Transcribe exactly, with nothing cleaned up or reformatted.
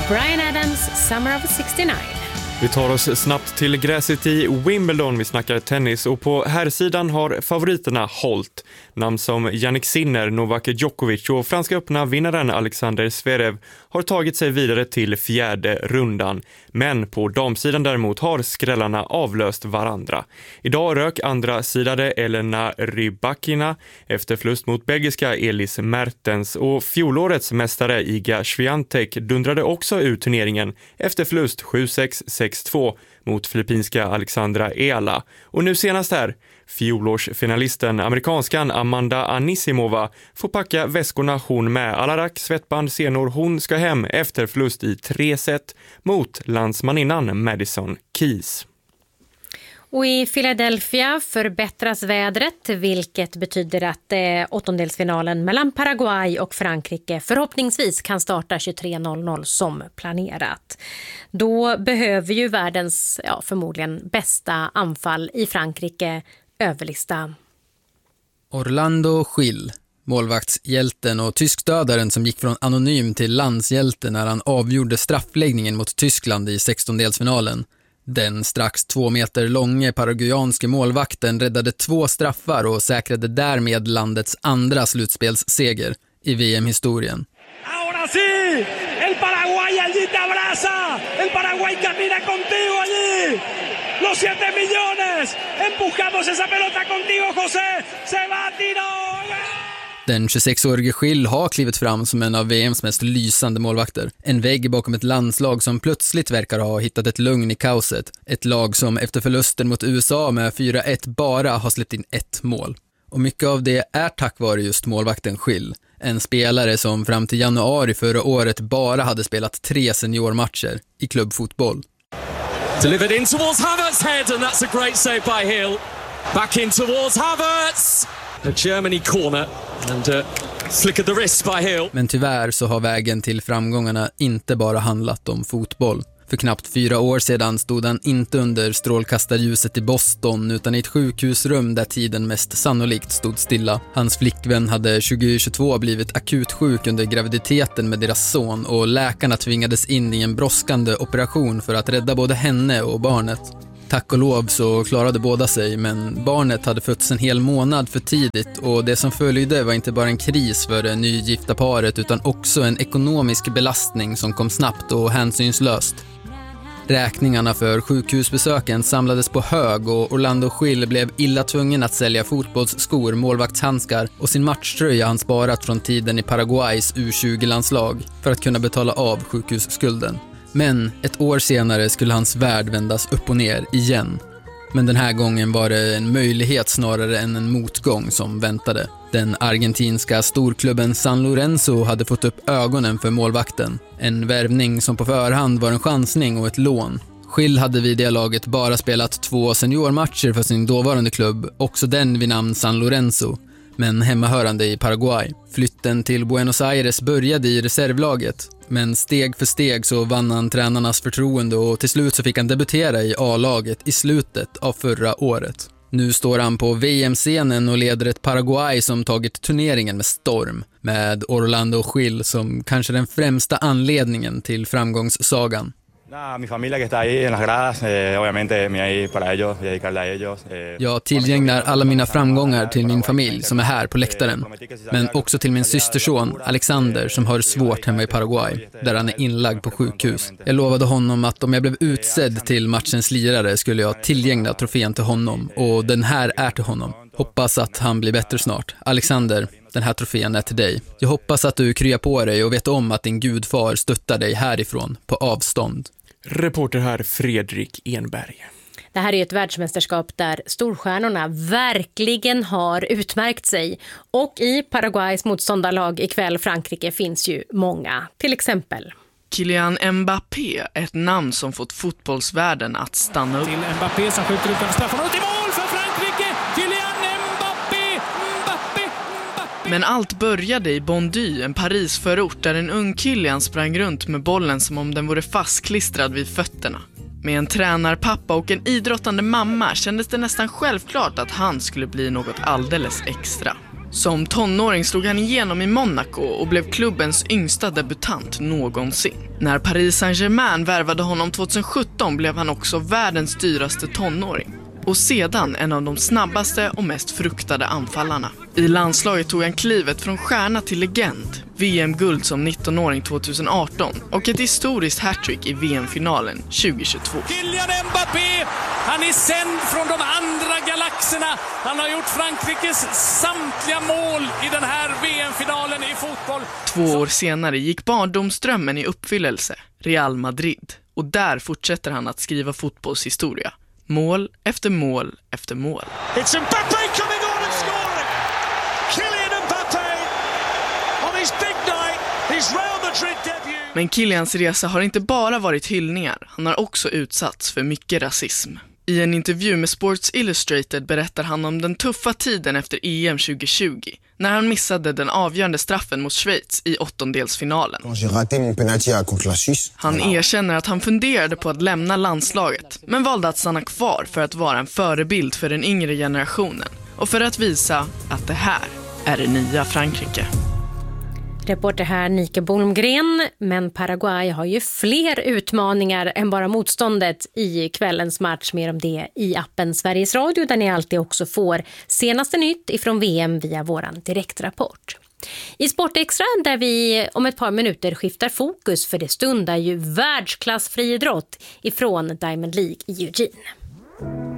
Bryan Adams, Summer of sextionio. Vi tar oss snabbt till gräset i Wimbledon. Vi snackar tennis och på herrsidan har favoriterna hållt. Namn som Jannik Sinner, Novak Djokovic och franska öppna vinnaren Alexander Zverev har tagit sig vidare till fjärde rundan. Men på damsidan däremot har skrällarna avlöst varandra. Idag rök andra sidade Elena Rybakina efter förlust mot belgiska Elis Mertens och fjolårets mästare Iga Swiatek dundrade också ut turneringen efter förlust sju sex sex två mot filippinska Alexandra Eala. Och nu senast här, fjolårsfinalisten amerikanskan Amanda Anisimova får packa väskorna hon med. Alarak, svettband, senor, hon ska hem efter förlust i tre set mot landsmaninnan Madison Keys. Och i Philadelphia förbättras vädret, vilket betyder att eh, åttondelsfinalen mellan Paraguay och Frankrike förhoppningsvis kan starta tjugotre noll noll som planerat. Då behöver ju världens ja, förmodligen bästa anfall i Frankrike överlista. Orlando Schill, målvaktshjälten och tyskdödaren som gick från anonym till landshjälte när han avgjorde straffläggningen mot Tyskland i sextondelsfinalen. Den strax två meter långe paraguayanske målvakten räddade två straffar och säkrade därmed landets andra slutspelsseger i V M-historien. Ahora sí, el Paraguay allí te abraza, el Paraguay camina contigo allí, los siete millones, empujamos esa pelota contigo José, se va a tirar. Den tjugosexårige Schill har klivit fram som en av V M:s mest lysande målvakter. En vägg bakom ett landslag som plötsligt verkar ha hittat ett lugn i kaoset. Ett lag som efter förlusten mot U S A med fyra ett bara har släppt in ett mål. Och mycket av det är tack vare just målvakten Schill. En spelare som fram till januari förra året bara hade spelat tre seniormatcher i klubbfotboll. Delivered in towards Havertz's head and that's a great save by Hill. Back in towards Havertz. A Germany corner and uh, flickered the wrist by Hill. Men tyvärr så har vägen till framgångarna inte bara handlat om fotboll. För knappt fyra år sedan stod han inte under strålkastarljuset i Boston utan i ett sjukhusrum där tiden mest sannolikt stod stilla. Hans flickvän hade tjugohundratjugotvå blivit akut sjuk under graviditeten med deras son och läkarna tvingades in i en brådskande operation för att rädda både henne och barnet. Tack och lov så klarade båda sig, men barnet hade fötts en hel månad för tidigt och det som följde var inte bara en kris för det nygifta paret utan också en ekonomisk belastning som kom snabbt och hänsynslöst. Räkningarna för sjukhusbesöken samlades på hög och Orlando Schill blev illa tvungen att sälja fotbollsskor, målvaktshandskar och sin matchtröja han sparat från tiden i Paraguays U tjugo-landslag för att kunna betala av sjukhusskulden. Men ett år senare skulle hans värld vändas upp och ner igen. Men den här gången var det en möjlighet snarare än en motgång som väntade. Den argentinska storklubben San Lorenzo hade fått upp ögonen för målvakten. En värvning som på förhand var en chansning och ett lån. Schill hade vid det laget bara spelat två seniormatcher för sin dåvarande klubb, också den vid namn San Lorenzo, men hemmahörande i Paraguay. Flytten till Buenos Aires började i reservlaget, men steg för steg så vann han tränarnas förtroende och till slut så fick han debutera i A-laget i slutet av förra året. Nu står han på V M-scenen och leder ett Paraguay som tagit turneringen med storm, med Orlando Schill som kanske den främsta anledningen till framgångssagan. Mi familia que está ahí en las gradas, eh, obviamente me ahí para ellos, dedicarle a ellos. Eh. Jag tillgänglar alla mina framgångar till min familj som är här på läktaren, men också till min systerson Alexander som har det svårt hemma i Paraguay, där han är inlagd på sjukhus. Jag lovade honom att om jag blev utsedd till matchens lirare skulle jag tillgängla trofén till honom, och den här är till honom. Hoppas att han blir bättre snart. Alexander, den här trofén är till dig. Jag hoppas att du kryar på dig och vet om att din gudfar stöttar dig härifrån på avstånd. Reporter här Fredrik Enberg. Det här är ett världsmästerskap där storstjärnorna verkligen har utmärkt sig. Och i Paraguays motståndarlag ikväll Frankrike finns ju många. Till exempel Kylian Mbappé, ett namn som fått fotbollsvärlden att stanna upp. Till Mbappé som skjuter ut en straff och till mål för Frankrike! Kylian Mbappé! Mbappé! Mbappé! Men allt började i Bondy, en Paris-förort där en ung Kylian sprang runt med bollen som om den vore fastklistrad vid fötterna. Med en tränarpappa och en idrottande mamma kändes det nästan självklart att han skulle bli något alldeles extra. Som tonåring slog han igenom i Monaco och blev klubbens yngsta debutant någonsin. När Paris Saint-Germain värvade honom tjugohundrasjutton blev han också världens dyraste tonåring. Och sedan en av de snabbaste och mest fruktade anfallarna. I landslaget tog han klivet från stjärna till legend. V M-guld som nittonåring tjugoarton och ett historiskt hattrick i V M-finalen tjugohundratjugotvå. Kylian Mbappé, han är sänd från de andra galaxerna. Han har gjort Frankrikes samtliga mål i den här V M-finalen i fotboll. Två år senare gick barndomsdrömmen i uppfyllelse, Real Madrid. Och där fortsätter han att skriva fotbollshistoria. Mål efter mål efter mål. It's Mbappé coming on and scoring. Kylian Mbappé on his big night, his Real Madrid debut. Men Kylians resa har inte bara varit hyllningar. Han har också utsatts för mycket rasism. I en intervju med Sports Illustrated berättar han om den tuffa tiden efter E M tjugohundratjugo när han missade den avgörande straffen mot Schweiz i åttondelsfinalen. Han erkänner att han funderade på att lämna landslaget men valde att stanna kvar för att vara en förebild för den yngre generationen och för att visa att det här är det nya Frankrike. Reporter här Nike Bolmgren, men Paraguay har ju fler utmaningar än bara motståndet i kvällens match. Mer om det i appen Sveriges Radio där ni alltid också får senaste nytt ifrån V M via våran direktrapport. I Sportextra där vi om ett par minuter skiftar fokus för det stundar ju världsklass friidrott ifrån Diamond League i Eugene.